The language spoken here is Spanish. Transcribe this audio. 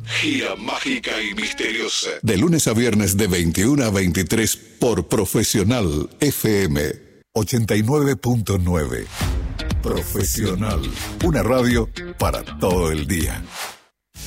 Gira mágica y misteriosa. De lunes a viernes de 21 a 23 por Profesional FM 89.9. Profesional. Una radio para todo el día.